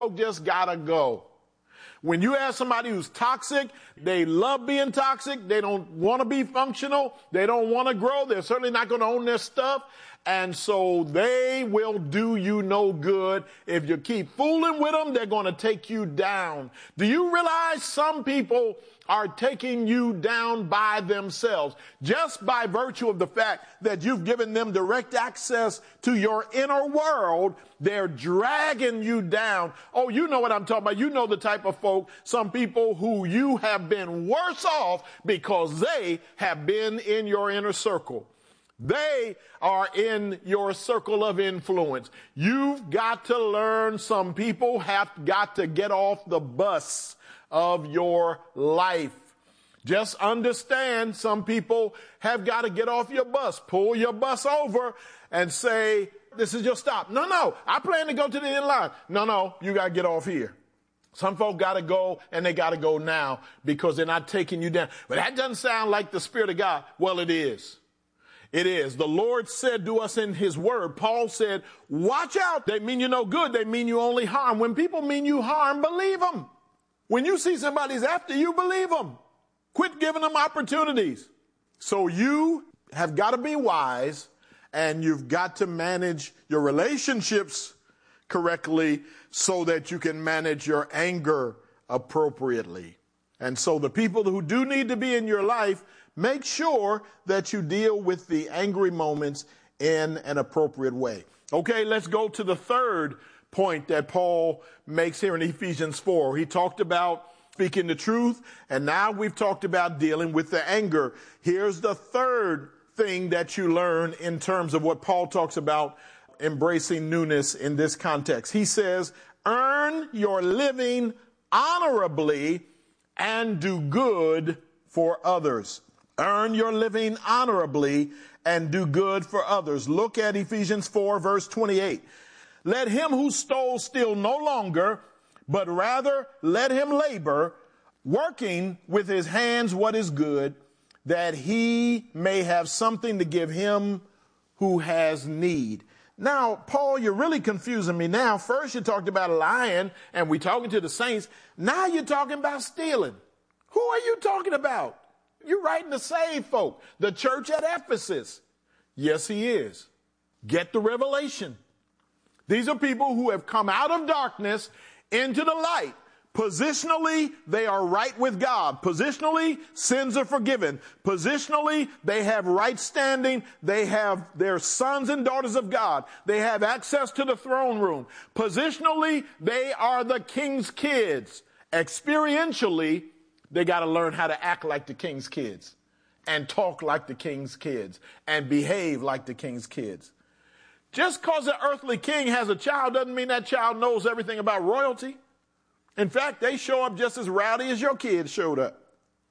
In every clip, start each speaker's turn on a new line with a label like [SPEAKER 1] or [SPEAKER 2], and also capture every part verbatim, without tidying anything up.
[SPEAKER 1] just gotta go. When you ask somebody who's toxic, they love being toxic. They don't want to be functional. They don't want to grow. They're certainly not going to own their stuff. And so they will do you no good. If you keep fooling with them, they're going to take you down. Do you realize some people are taking you down by themselves just by virtue of the fact that you've given them direct access to your inner world? They're dragging you down. Oh, you know what I'm talking about. You know the type of folk, some people who you have been worse off because they have been in your inner circle. They are in your circle of influence. You've got to learn. Some people have got to get off the bus of your life. Just understand, some people have got to get off your bus. Pull your bus over and say, this is your stop. No, no, I plan to go to the end line. No, no, you got to get off here. Some folk got to go, and they got to go now because they're not taking you down. But that doesn't sound like the Spirit of God. Well, it is. It is. The Lord said to us in his word, Paul said, watch out. They mean you no good. They mean you only harm. When people mean you harm, believe them. When you see somebody's after you, believe them. Quit giving them opportunities. So you have got to be wise, and you've got to manage your relationships correctly so that you can manage your anger appropriately. And so the people who do need to be in your life, make sure that you deal with the angry moments in an appropriate way. Okay, let's go to the third point that Paul makes here in Ephesians four. He talked about speaking the truth, and now we've talked about dealing with the anger. Here's the third thing that you learn in terms of what Paul talks about embracing newness in this context. He says, earn your living honorably and do good for others. Earn your living honorably and do good for others. Look at Ephesians four, verse twenty-eight. Let him who stole steal no longer, but rather let him labor, working with his hands what is good, that he may have something to give him who has need. Now, Paul, you're really confusing me now. First you talked about lying, and we're talking to the saints. Now you're talking about stealing. Who are you talking about? You're writing to save folk. The church at Ephesus. Yes, he is. Get the revelation. These are people who have come out of darkness into the light. Positionally, they are right with God. Positionally, sins are forgiven. Positionally, they have right standing. They have their sons and daughters of God. They have access to the throne room. Positionally, they are the king's kids. Experientially, they got to learn how to act like the king's kids and talk like the king's kids and behave like the king's kids. Just because the earthly king has a child doesn't mean that child knows everything about royalty. In fact, they show up just as rowdy as your kids showed up.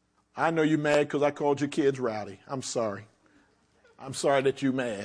[SPEAKER 1] I know you're mad because I called your kids rowdy. I'm sorry. I'm sorry that you're mad.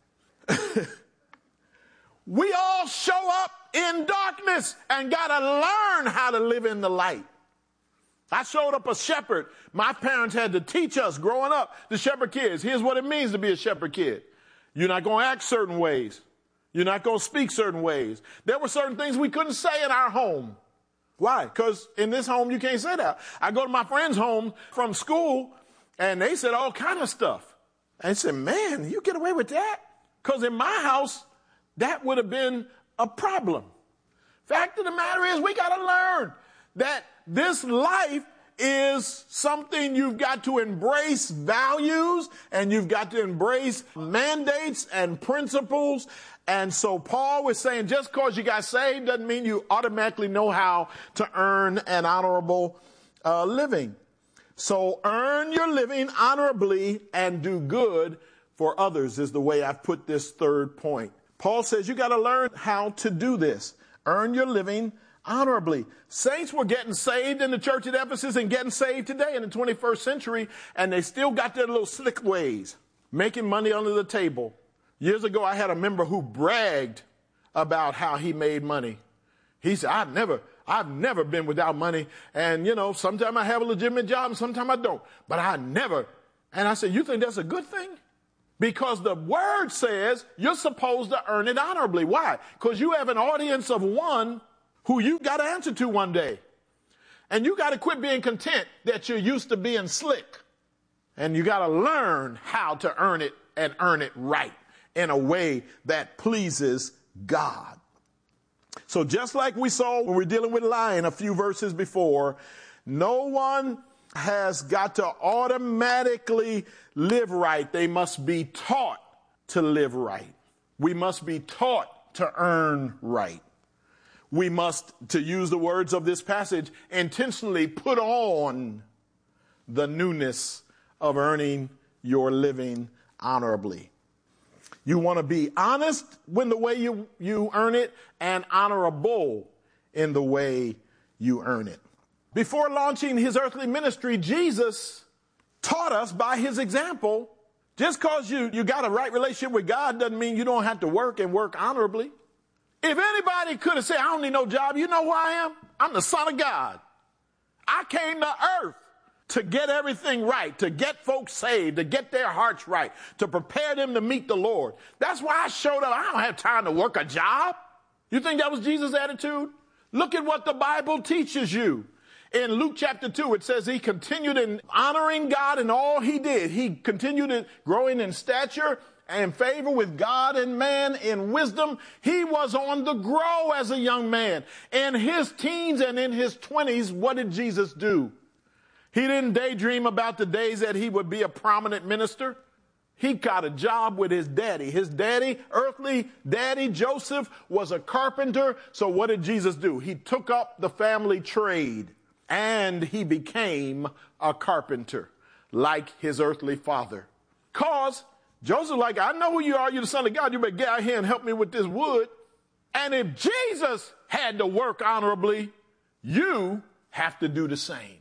[SPEAKER 1] We all show up in darkness and got to learn how to live in the light. I showed up a shepherd. My parents had to teach us growing up, the shepherd kids. Here's what it means to be a shepherd kid. You're not going to act certain ways. You're not going to speak certain ways. There were certain things we couldn't say in our home. Why? Because in this home, you can't say that. I go to my friend's home from school, and they said all kind of stuff. And I said, man, you get away with that? Because in my house, that would have been a problem. Fact of the matter is, we got to learn that this life is something you've got to embrace values, and you've got to embrace mandates and principles. And so Paul was saying just because you got saved doesn't mean you automatically know how to earn an honorable uh, living. So earn your living honorably and do good for others is the way I've put this third point. Paul says you got to learn how to do this. Earn your living honorably. Saints were getting saved in the church at Ephesus and getting saved today in the twenty-first century, and they still got their little slick ways, making money under the table. Years ago, I had a member who bragged about how he made money. He said, I've never, I've never been without money. And, you know, sometimes I have a legitimate job and sometimes I don't. But I never. And I said, you think that's a good thing? Because the word says you're supposed to earn it honorably. Why? Because you have an audience of one who you got to answer to one day. And you got to quit being content that you're used to being slick. And you got to learn how to earn it and earn it right in a way that pleases God. So just like we saw when we were dealing with lying a few verses before, no one has got to automatically live right. They must be taught to live right. We must be taught to earn right. We must, to use the words of this passage, intentionally put on the newness of earning your living honorably. You want to be honest when the way you, you earn it, and honorable in the way you earn it. Before launching his earthly ministry, Jesus taught us by his example. Just because you, you got a right relationship with God doesn't mean you don't have to work and work honorably. If anybody could have said, I don't need no job, you know who I am? I'm the Son of God. I came to earth to get everything right, to get folks saved, to get their hearts right, to prepare them to meet the Lord. That's why I showed up. I don't have time to work a job. You think that was Jesus' attitude? Look at what the Bible teaches you. In Luke chapter two, it says he continued in honoring God in all he did. He continued in growing in stature and favor with God and man, in wisdom. He was on the grow as a young man. In his teens and in his twenties, what did Jesus do? He didn't daydream about the days that he would be a prominent minister. He got a job with his daddy. His daddy, earthly daddy, Joseph, was a carpenter. So what did Jesus do? He took up the family trade and he became a carpenter like his earthly father. Cause Joseph, like, I know who you are. You're the Son of God. You better get out here and help me with this wood. And if Jesus had to work honorably, you have to do the same.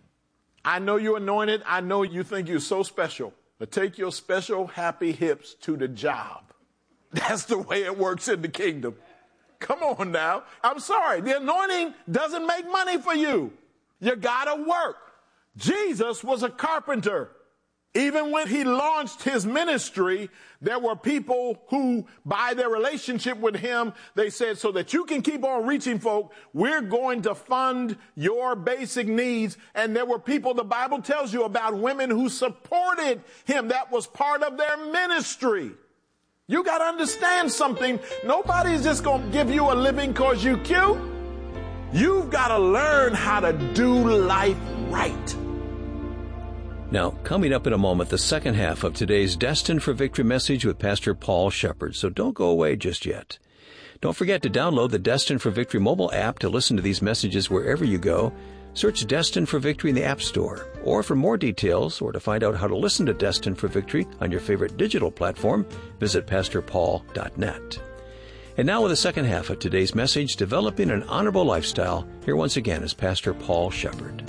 [SPEAKER 1] I know you're anointed. I know you think you're so special. But take your special, happy hips to the job. That's the way it works in the kingdom. Come on now. I'm sorry. The anointing doesn't make money for you. You gotta work. Jesus was a carpenter. Even when he launched his ministry, there were people who, by their relationship with him, they said, so that you can keep on reaching folk, we're going to fund your basic needs. And there were people, the Bible tells you about women who supported him. That was part of their ministry. You got to understand something. Nobody's just going to give you a living because you're cute. You've got to learn how to do life right.
[SPEAKER 2] Now, coming up in a moment, the second half of today's Destined for Victory message with Pastor Paul Shepard, so don't go away just yet. Don't forget to download the Destined for Victory mobile app to listen to these messages wherever you go. Search Destined for Victory in the App Store. Or for more details, or to find out how to listen to Destined for Victory on your favorite digital platform, visit pastor paul dot net. And now with the second half of today's message, Developing an Honorable Lifestyle, here once again is Pastor Paul Shepard.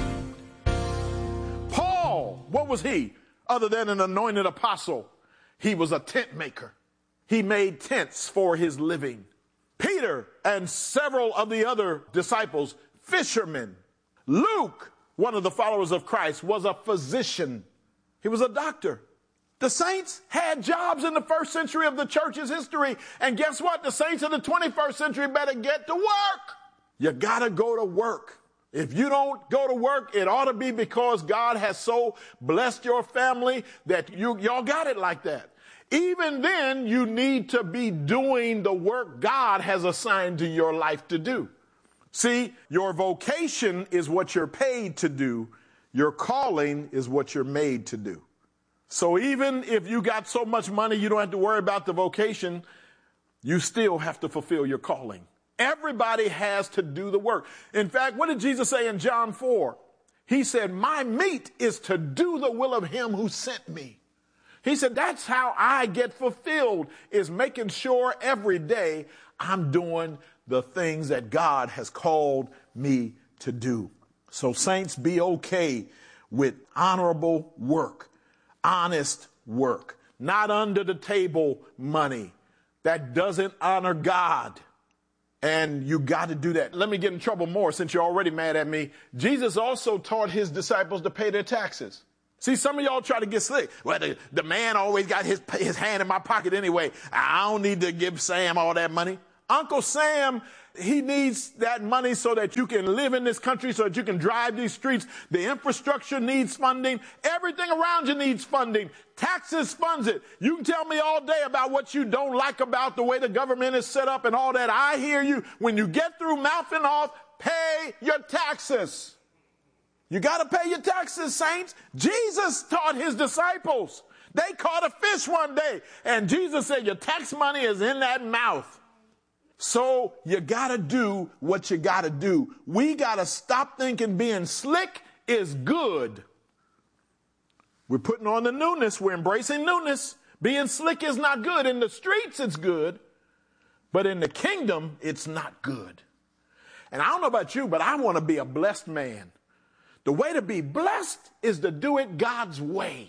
[SPEAKER 1] What was he? Other than an anointed apostle, he was a tent maker. He made tents for his living. Peter and several of the other disciples, fishermen. Luke, one of the followers of Christ, was a physician. He was a doctor. The saints had jobs in the first century of the church's history. And guess what? The saints of the twenty-first century better get to work. You gotta go to work. If you don't go to work, it ought to be because God has so blessed your family that you, y'all got it like that. Even then, you need to be doing the work God has assigned to your life to do. See, your vocation is what you're paid to do. Your calling is what you're made to do. So even if you got so much money you don't have to worry about the vocation, you still have to fulfill your calling. Everybody has to do the work. In fact, what did Jesus say in John four? He said, my meat is to do the will of him who sent me. He said, that's how I get fulfilled, is making sure every day I'm doing the things that God has called me to do. So saints, be okay with honorable work, honest work, not under the table money that doesn't honor God. And you got to do that. Let me get in trouble more since you're already mad at me. Jesus also taught his disciples to pay their taxes. See, some of y'all try to get slick. Well, the, the man always got his, his hand in my pocket anyway. I don't need to give Sam all that money. Uncle Sam He needs that money so that you can live in this country, so that you can drive these streets. The infrastructure needs funding. Everything around you needs funding. Taxes funds it. You can tell me all day about what you don't like about the way the government is set up and all that. I hear you. When you get through mouthing off, pay your taxes. You got to pay your taxes, saints. Jesus taught his disciples. They caught a fish one day, and Jesus said, your tax money is in that mouth. So you got to do what you got to do. We got to stop thinking being slick is good. We're putting on the newness. We're embracing newness. Being slick is not good. In the streets, it's good. But in the kingdom, it's not good. And I don't know about you, but I want to be a blessed man. The way to be blessed is to do it God's way.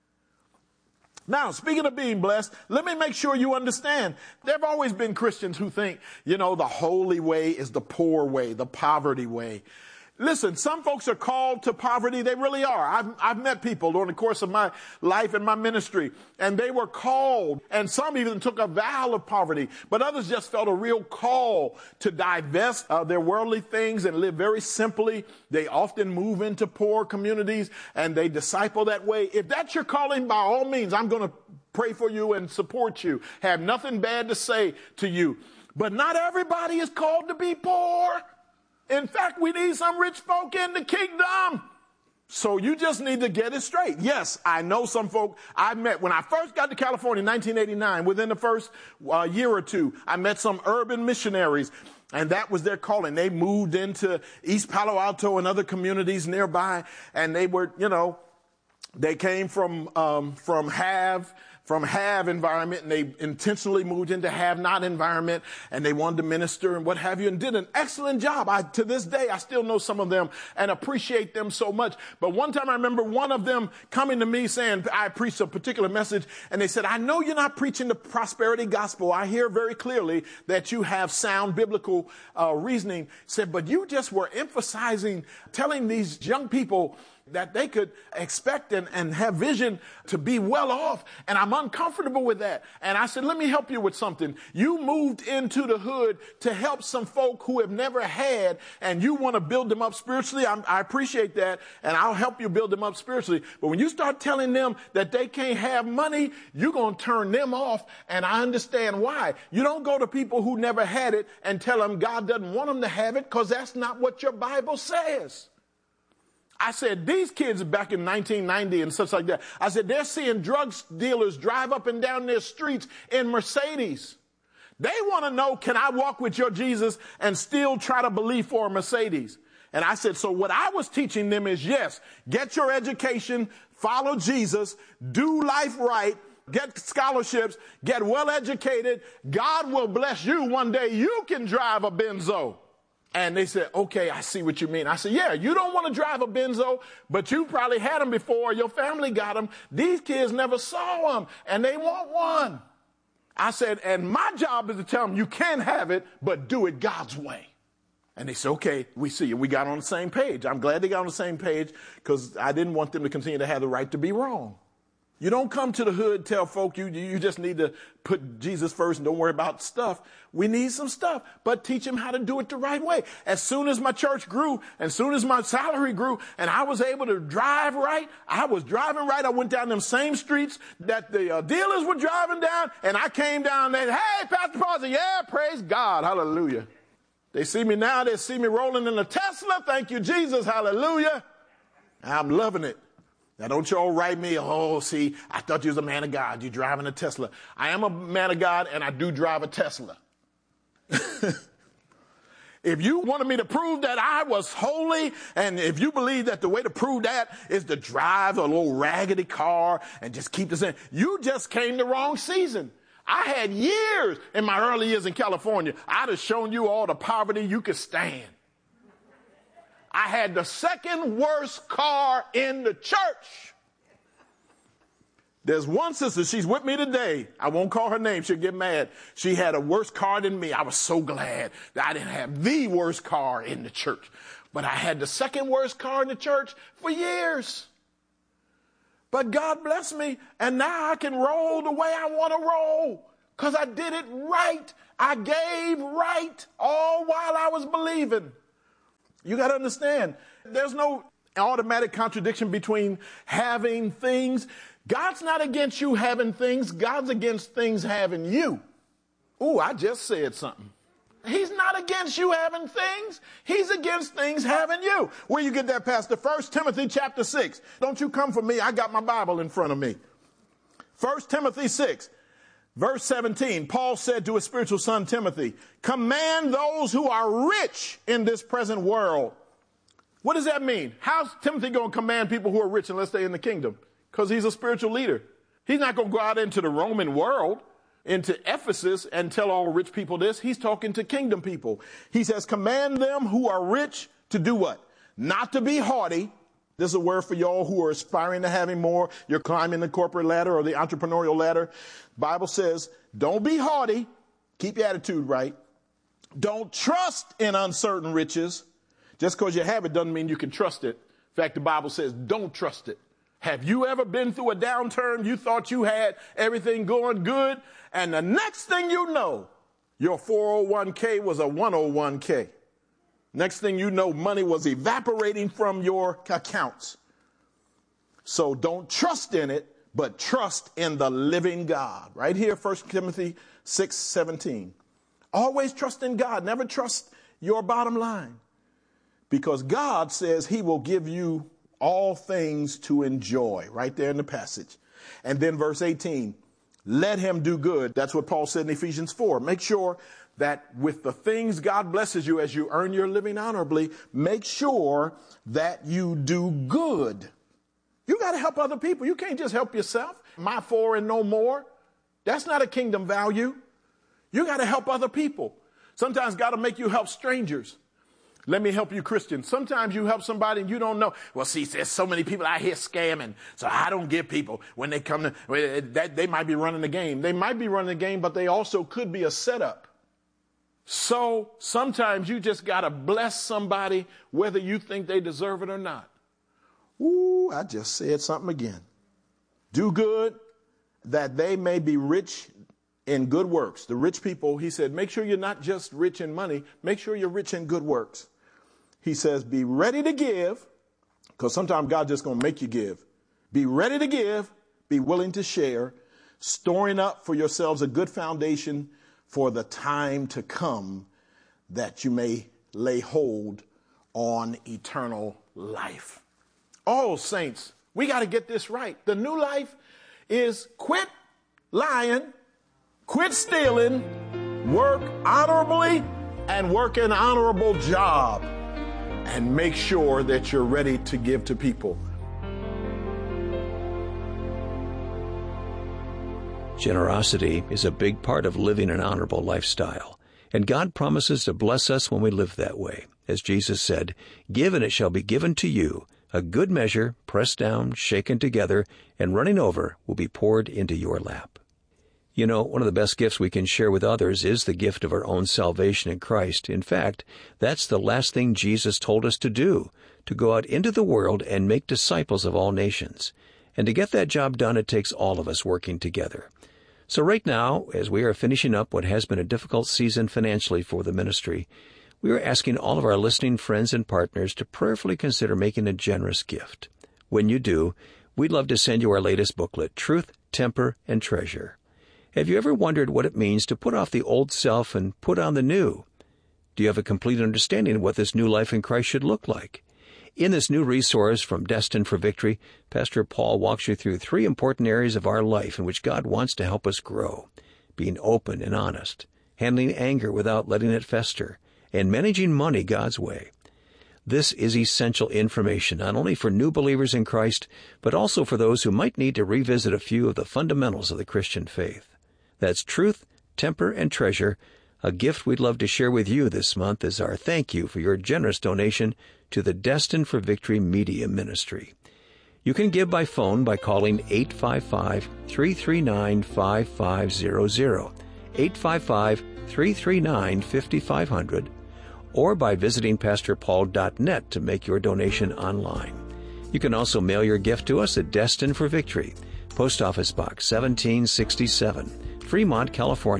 [SPEAKER 1] Now, speaking of being blessed, let me make sure you understand. There have always been Christians who think, you know, the holy way is the poor way, the poverty way. Listen, some folks are called to poverty. They really are. I've, I've met people during the course of my life and my ministry, and they were called, and some even took a vow of poverty, but others just felt a real call to divest uh, their worldly things and live very simply. They often move into poor communities, and they disciple that way. If that's your calling, by all means, I'm going to pray for you and support you. Have nothing bad to say to you. But not everybody is called to be poor. In fact, we need some rich folk in the kingdom. So you just need to get it straight. Yes, I know some folk I met when I first got to California in nineteen eighty-nine. Within the first uh, year or two, I met some urban missionaries, and that was their calling. They moved into East Palo Alto and other communities nearby, and they were, you know, they came from um, from have. from have environment, and they intentionally moved into have not environment, and they wanted to minister and what have you, and did an excellent job. I, to this day, I still know some of them and appreciate them so much. But one time I remember one of them coming to me saying, I preached a particular message, and they said, I know you're not preaching the prosperity gospel. I hear very clearly that you have sound biblical uh, reasoning. Said, but you just were emphasizing, telling these young people that they could expect and, and have vision to be well off. And I'm uncomfortable with that. And I said, let me help you with something. You moved into the hood to help some folk who have never had, and you want to build them up spiritually. I'm, I appreciate that, and I'll help you build them up spiritually. But when you start telling them that they can't have money, you're going to turn them off, and I understand why. You don't go to people who never had it and tell them God doesn't want them to have it, because that's not what your Bible says. I said, these kids back in nineteen ninety and such like that, I said, they're seeing drug dealers drive up and down their streets in Mercedes. They want to know, can I walk with your Jesus and still try to believe for a Mercedes? And I said, so what I was teaching them is, yes, get your education, follow Jesus, do life right, get scholarships, get well educated. God will bless you. One day you can drive a Benzo. And they said, okay, I see what you mean. I said, yeah, you don't want to drive a Benzo, but you probably had them before. Your family got them. These kids never saw them, and they want one. I said, and my job is to tell them you can have it, but do it God's way. And they said, okay, we see you. We got on the same page. I'm glad they got on the same page, because I didn't want them to continue to have the right to be wrong. You don't come to the hood, tell folk you, you just need to put Jesus first and don't worry about stuff. We need some stuff, but teach them how to do it the right way. As soon as my church grew, as soon as my salary grew, and I was able to drive right, I was driving right. I went down them same streets that the uh, dealers were driving down, and I came down there, hey, Pastor Paul, said, yeah, praise God, hallelujah. They see me now, they see me rolling in a Tesla, thank you, Jesus, hallelujah. I'm loving it. Now, don't y'all write me, oh, see, I thought you was a man of God. You're driving a Tesla. I am a man of God, and I do drive a Tesla. If you wanted me to prove that I was holy, and if you believe that the way to prove that is to drive a little raggedy car and just keep this in, you just came the wrong season. I had years in my early years in California. I'd have shown you all the poverty you could stand. I had the second worst car in the church. There's one sister, she's with me today. I won't call her name, she'll get mad. She had a worse car than me. I was so glad that I didn't have the worst car in the church. But I had the second worst car in the church for years. But God bless me, and now I can roll the way I want to roll, because I did it right. I gave right all while I was believing. You got to understand, there's no automatic contradiction between having things. God's not against you having things. God's against things having you. Ooh, I just said something. He's not against you having things. He's against things having you. Where you get that, Pastor? First Timothy chapter six. Don't you come for me. I got my Bible in front of me. First Timothy six, verse seventeen. Paul said to his spiritual son Timothy, command those who are rich in this present world. What does that mean? How's Timothy going to command people who are rich unless they're in the kingdom? Because he's a spiritual leader. He's not going to go out into the Roman world, into Ephesus, and tell all rich people this. He's talking to kingdom people. He says, command them who are rich to do what? Not to be haughty. This is a word for y'all who are aspiring to having more. You're climbing the corporate ladder or the entrepreneurial ladder. Bible says, don't be haughty. Keep your attitude right. Don't trust in uncertain riches. Just because you have it doesn't mean you can trust it. In fact, the Bible says, don't trust it. Have you ever been through a downturn? You thought you had everything going good, and the next thing you know, your four oh one k was a one oh one k. Next thing you know, money was evaporating from your accounts. So don't trust in it, but trust in the living God. Right here, First Timothy six seventeen. Always trust in God. Never trust your bottom line. Because God says he will give you all things to enjoy, right there in the passage. And then verse eighteen, let him do good. That's what Paul said in Ephesians four. Make sure that with the things God blesses you as you earn your living honorably, make sure that you do good. You got to help other people. You can't just help yourself. My four and no more. That's not a kingdom value. You got to help other people. Sometimes God will make you help strangers. Let me help you, Christian. Sometimes you help somebody and you don't know. Well, see, there's so many people out here scamming, so I don't give people when they come to, that they might be running the game. They might be running the game, but they also could be a setup. So sometimes you just got to bless somebody whether you think they deserve it or not. Ooh, I just said something again. Do good that they may be rich in good works. The rich people, he said, make sure you're not just rich in money. Make sure you're rich in good works. He says, be ready to give, because sometimes God's just going to make you give. Be ready to give, be willing to share, storing up for yourselves a good foundation for the time to come, that you may lay hold on eternal life. Oh, saints, we got to get this right. The new life is quit lying, quit stealing, work honorably, and work an honorable job. And make sure that you're ready to give to people.
[SPEAKER 2] Generosity is a big part of living an honorable lifestyle. And God promises to bless us when we live that way. As Jesus said, give and it shall be given to you. A good measure, pressed down, shaken together, and running over will be poured into your lap. You know, one of the best gifts we can share with others is the gift of our own salvation in Christ. In fact, that's the last thing Jesus told us to do, to go out into the world and make disciples of all nations. And to get that job done, it takes all of us working together. So right now, as we are finishing up what has been a difficult season financially for the ministry, we are asking all of our listening friends and partners to prayerfully consider making a generous gift. When you do, we'd love to send you our latest booklet, Truth, Temper, and Treasure. Have you ever wondered what it means to put off the old self and put on the new? Do you have a complete understanding of what this new life in Christ should look like? In this new resource from Destined for Victory, Pastor Paul walks you through three important areas of our life in which God wants to help us grow: being open and honest, handling anger without letting it fester, and managing money God's way. This is essential information not only for new believers in Christ, but also for those who might need to revisit a few of the fundamentals of the Christian faith. That's Truth, Temper, and Treasure, a gift we'd love to share with you this month as our thank you for your generous donation to the Destined for Victory Media Ministry. You can give by phone by calling eight five five, three three nine, five five zero zero, eight five five, three three nine, five five zero zero, or by visiting pastor paul dot net to make your donation online. You can also mail your gift to us at Destined for Victory, Post Office Box seventeen sixty-seven, Fremont, California,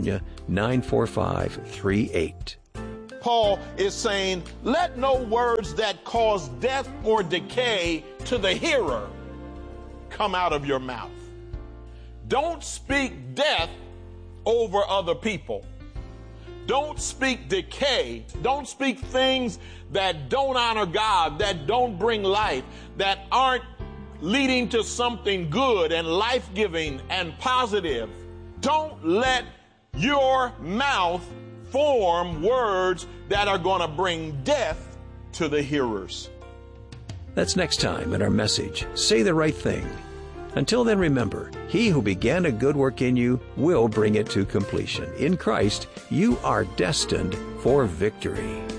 [SPEAKER 2] nine four five, three eight.
[SPEAKER 1] Paul is saying, let no words that cause death or decay to the hearer come out of your mouth. Don't speak death over other people. Don't speak decay. Don't speak things that don't honor God, that don't bring life, that aren't leading to something good and life-giving and positive. Don't let your mouth form words that are going to bring death to the hearers.
[SPEAKER 2] That's next time in our message, Say the Right Thing. Until then, remember, he who began a good work in you will bring it to completion. In Christ, you are destined for victory.